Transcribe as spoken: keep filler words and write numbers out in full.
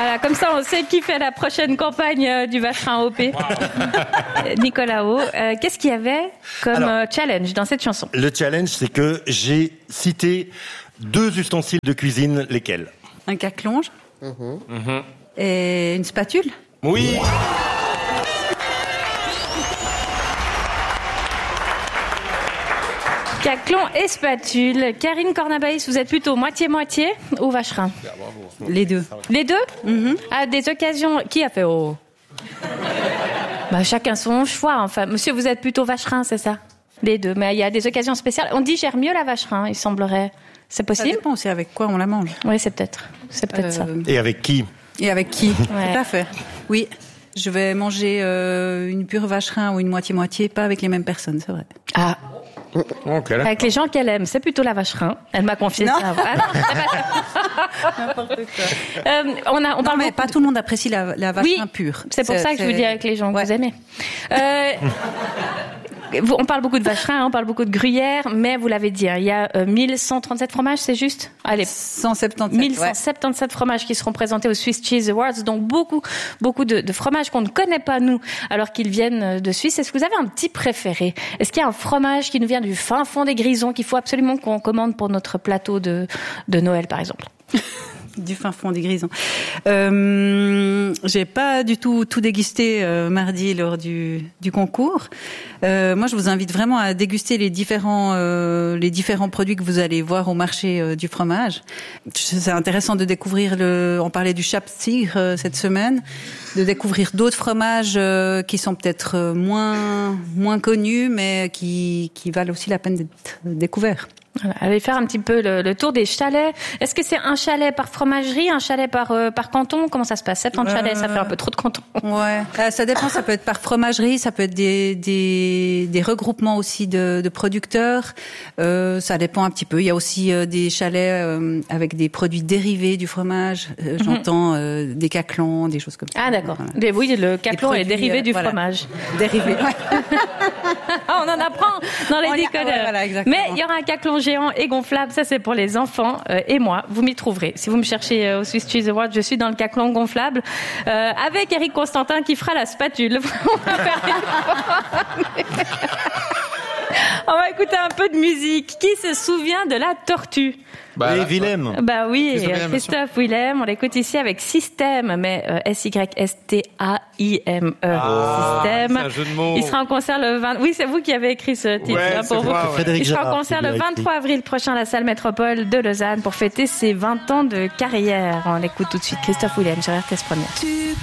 Voilà, comme ça, on sait qui fait la prochaine campagne euh, du Vacherin O P. Wow. Nicolas O, euh, qu'est-ce qu'il y avait comme Alors, euh, challenge dans cette chanson ? Le challenge, c'est que j'ai cité deux ustensiles de cuisine, lesquels ? Un caque-longe mmh. Mmh. Et une spatule ? Oui. Caclon et spatule. Karine Cornabaïs, vous êtes plutôt moitié-moitié ou Vacherin ? Les deux. Les deux ? Mm-hmm. À des occasions... Qui a fait oh ? Bah, chacun son choix. Enfin, monsieur, vous êtes plutôt Vacherin, c'est ça ? Les deux. Mais il y a des occasions spéciales. On digère mieux la Vacherin, il semblerait. C'est possible ? Ça dépend aussi avec quoi on la mange. Oui, c'est peut-être. C'est peut-être euh... ça. Et avec qui ? Et avec qui ? Ouais. Tout à fait. Oui. Je vais manger euh, une pure Vacherin ou une moitié-moitié, pas avec les mêmes personnes, c'est vrai. Ah. Okay, avec les gens qu'elle aime, c'est plutôt la Vacherin. Elle m'a confié non. ça. Ah, non, c'est pas ça. N'importe quoi. Euh, on a, on non, parle mais beaucoup... pas tout le monde apprécie la, la Vacherin oui, pure. C'est pour c'est, ça que c'est... je vous dis avec les gens que ouais. vous aimez. Euh, on parle beaucoup de Vacherin, on parle beaucoup de Gruyère, mais vous l'avez dit, hein, il y a euh, mille cent trente-sept fromages, c'est juste ? Allez, cent soixante-dix-sept, mille cent soixante-dix-sept ouais. fromages qui seront présentés aux Swiss Cheese Awards, donc beaucoup, beaucoup de, de fromages qu'on ne connaît pas nous, alors qu'ils viennent de Suisse. Est-ce que vous avez un petit préféré ? Est-ce qu'il y a un fromage qui nous vient du fin fond des Grisons qu'il faut absolument qu'on commande pour notre plateau de, de Noël, par exemple ? Du fin fond des Grisons. Euh, j'ai pas du tout tout dégusté euh, mardi lors du, du concours. Euh, moi, je vous invite vraiment à déguster les différents euh, les différents produits que vous allez voir au marché euh, du fromage. C'est intéressant de découvrir le. On parlait du Schapstig euh, cette semaine, de découvrir d'autres fromages euh, qui sont peut-être euh, moins moins connus, mais qui qui valent aussi la peine d'être découverts. Voilà, allez faire un petit peu le, le tour des chalets. Est-ce que c'est un chalet par fromagerie, un chalet par euh, par canton ? Comment ça se passe ? Sept ans de chalet, euh... ça fait un peu trop de cantons. Ouais, euh, ça dépend. Ça peut être par fromagerie, ça peut être des des, des regroupements aussi de, de producteurs. Euh, ça dépend un petit peu. Il y a aussi euh, des chalets euh, avec des produits dérivés du fromage. Euh, j'entends euh, des caclons, des choses comme ça. Ah d'accord. Voilà. Des, oui, le caclon est dérivé euh, du voilà. fromage. Dérivé. Ouais. Ah, on en apprend dans les décodeurs. Ouais, voilà, mais il y aura un caclon géant et gonflable, ça c'est pour les enfants euh, et moi, vous m'y trouverez. Si vous me cherchez euh, au Swiss Cheese Awards, je suis dans le caclon gonflable euh, avec Eric Constantin qui fera la spatule. On va écouter un peu de musique. Qui se souvient de la tortue ? Bah, oui, Willem. Bah oui, Christophe, Christophe Willem. On l'écoute ici avec Système, mais euh, S Y S T A I M E. Ah, Système. c'est un jeu de mots. Il sera en concert le vingt. Oui, c'est vous qui avez écrit ce titre. Ouais, hein, pour vous. moi, ouais. Il sera en concert le vingt-trois avril prochain à la salle Métropole de Lausanne pour fêter ses vingt ans de carrière. On l'écoute tout de suite. Christophe Willem sur R T S Première.